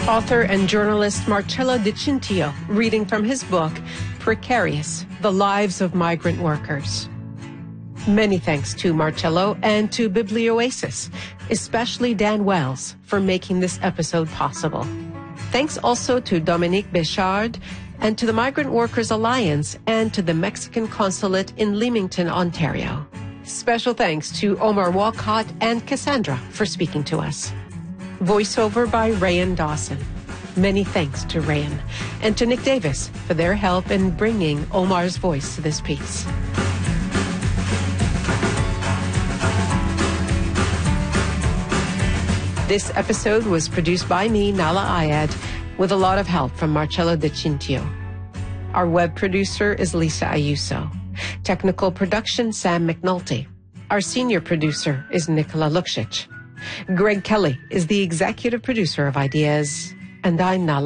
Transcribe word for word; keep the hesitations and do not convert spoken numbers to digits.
Author and journalist Marcello Di Cintio, reading from his book, Precarious, The Lives of Migrant Workers. Many thanks to Marcello and to Biblioasis, especially Dan Wells, for making this episode possible. Thanks also to Dominique Béchard and to the Migrant Workers Alliance and to the Mexican Consulate in Leamington, Ontario. Special thanks to Omar Walcott and Cassandra for speaking to us. Voiceover by Rayan Dawson. Many thanks to Rayan and to Nick Davis for their help in bringing Omar's voice to this piece. This episode was produced by me, Nala Ayad, with a lot of help from Marcello Di Cintio. Our web producer is Lisa Ayuso. Technical production, Sam McNulty. Our senior producer is Nicola Luksic. Greg Kelly is the executive producer of Ideas, and I'm Nala